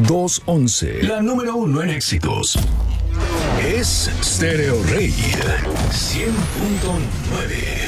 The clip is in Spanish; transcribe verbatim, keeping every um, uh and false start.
dos once. La número uno en éxitos. Es Stereo Rey cien punto nueve.